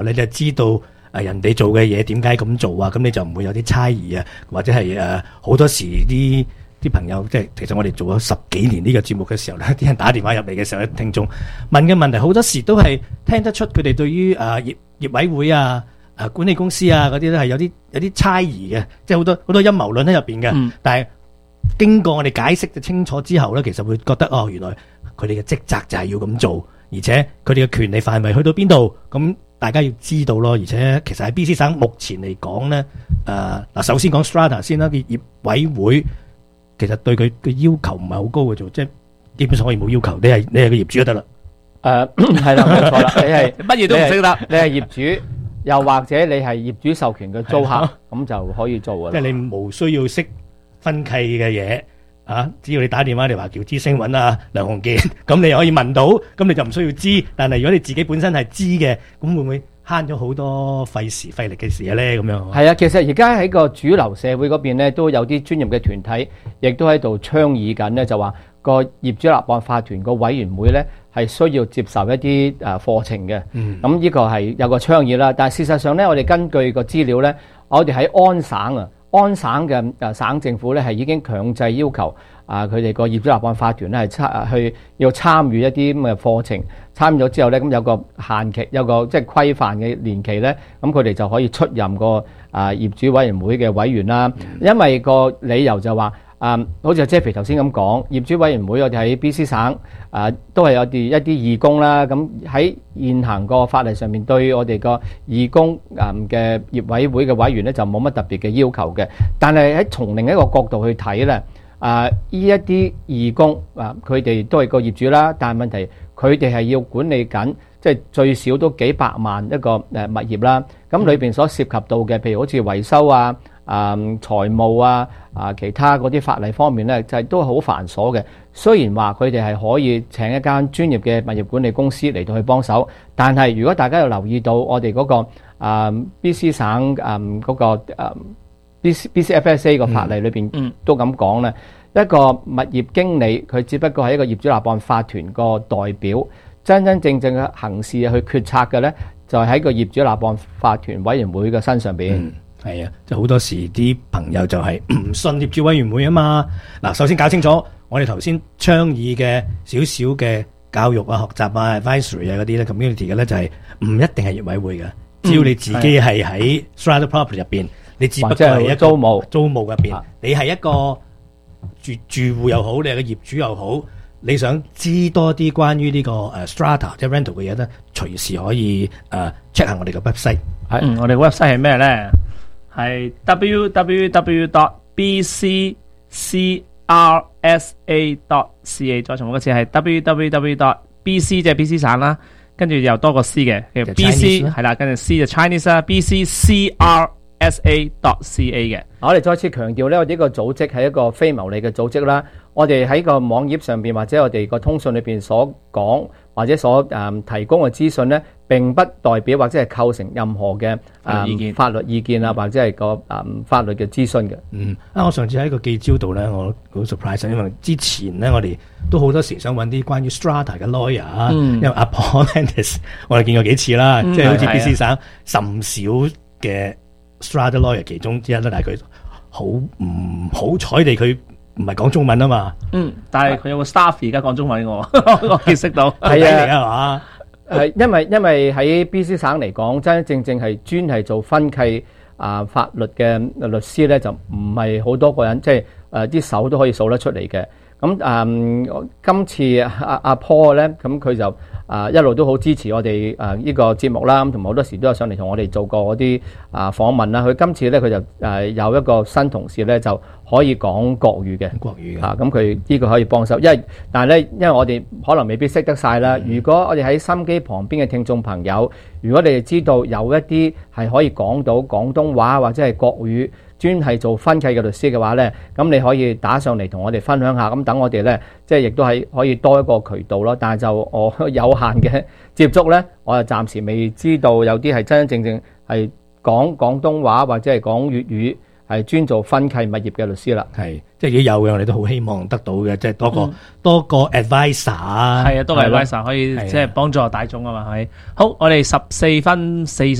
你就知道人哋做嘅嘢點解咁做啊，咁你就唔會有啲猜疑啊，或者係好多時啲朋友即係其實我哋做咗10幾年呢個節目嘅時候咧，啲人打電話入嚟嘅時候咧，聽眾問嘅問題好多時都係聽得出佢哋對於業委會啊、管理公司啊嗰啲咧係有啲猜疑嘅，即係好多陰謀論喺入邊嘅。但係經過我哋解釋得清楚之後咧，其實會覺得原來佢哋嘅職責就係要咁做，而且佢哋嘅權利範圍去到邊度，咁大家要知道咯。而且其實喺 BC 省目前嚟講咧，首先講 Strata 先啦，業委會其實對佢嘅要求唔係好高嘅啫，即係基本上可以冇要求，你係個業主就得啦。 係啦，冇錯啦，你係乜嘢都唔識得， 你係業主，又或者你係業主授權嘅租客，咁就可以做㗎啦。 即係你無需要識分契嘅嘢只要你打電話嚟華僑之星揾梁鴻健，咁你又可以問到，咁你就唔需要知。但係如果你自己本身係知嘅，咁會唔會慳咗好多費時費力嘅事咧？咁樣係啊，其實而家喺個主流社會嗰邊咧，都有啲專業嘅團體，亦都喺度倡議緊咧，就話個業主立案法團個委員會咧係需要接受一啲課程嘅。咁呢個係有個倡議啦。但係事實上咧，我哋根據個資料咧，我哋喺安省嘅省政府咧係已經強制要求佢哋個業主立案法團咧係要參與一啲咁嘅課程，參與咗之後咧，咁有個限期，有個即係規範嘅年期咧，咁佢哋就可以出任個業主委員會嘅委員啦。因為個理由就話好似阿 Jeffrey 頭先咁講，業主委員會我哋喺 BC 省都係有一啲義工啦。咁喺現行個法例上面對我哋個義工嘅業委會嘅委員咧就冇乜特別嘅要求嘅。但係喺從另一個角度去睇咧，呢一啲義工佢哋都係個業主啦，但係問題佢哋係要管理緊，即係最少都幾百萬一個物業啦。咁裏邊所涉及到嘅，譬如好似維修財務其他嗰啲法例方面咧，就係都好繁瑣嘅。雖然話佢哋係可以請一間專業嘅物業管理公司嚟到去幫手，但係如果大家有留意到我哋嗰個BC 省嗰個BCFSA 個法例裏邊都咁講咧，一個物業經理佢只不過係一個業主立案法團個代表，真真正正嘅行事去決策嘅咧，就係喺個業主立案法團委員會嘅身上邊。 係啊，即係好多時啲朋友就係唔信業主委員會啊嘛。嗱，首先搞清楚，我哋頭先倡議嘅少少嘅教育學習advisory 嗰啲咧 community 嘅咧，就係唔一定係業委會嘅，只要你自己係喺 strata property 入邊，你只不過係一個租務入邊，你係一個住戶又好，你係個業主又好，你想知多啲關於呢個strata 即係 rental 嘅嘢咧，隨時可以check 下我哋嘅 website。 我哋 website 係咩咧？係 www.bccrsa.ca， 再重複一次係 www.bc 即係 BC 省啦，跟住又多個 C 嘅，叫 BC 係啦，跟住 C 就 Chinese 啦 ，bccrsa.ca 嘅。 我哋再次強調咧，我哋呢個組織係一個非牟利嘅組織啦。我哋喺個網頁上邊或者我哋個通訊裏邊所講或者所提供嘅資訊咧，並不代表或者係構成任何嘅法律意見或者係個法律嘅諮詢嘅。 我上次喺個記招度咧，我好 surprise， 因為之前咧我哋都好多時想揾啲關於 strata 嘅 lawyer，因為阿 Paul Mendes 我哋見過幾次啦，即係好似 BC 省甚少嘅 strata lawyer 其中之一啦，但係佢好唔好彩地佢唔係講中文啊嘛。 但係佢有個 staff 而家講中文我結識到係啊，因為喺 BC 省嚟講，真真正正係專係做分契法律嘅律師咧，就唔係好多個人，即係啲手都可以數得出嚟嘅。咁今次阿 Paul 咧，咁佢就一路都好支持我哋呢個節目啦，咁同埋好多時都有上嚟同我哋做過嗰啲訪問啦。佢今次咧佢就有一個新同事咧就可以講國語嘅，咁佢呢個可以幫手。但係咧，因為我哋可能未必識得晒啦。如果我哋喺心機旁邊嘅聽眾朋友，如果你哋知道有一啲係可以講到廣東話或者係國語，專係做分契嘅律師嘅話呢，咁你可以打上嚟同我哋分享下，咁等我哋呢，即係亦都係可以多一個渠道咯。但係就我有限嘅接觸呢，我就暫時未知道有啲係真真正正係講廣東話或者係講粵語係專做分契物業嘅律師啦。 係，即係如果有嘅，我哋都好希望得到嘅，即係多個 advisor 啊， 係啊，多個係咯 advisor 可以係啊即係幫助大眾啊嘛，係咪？好，我哋14分40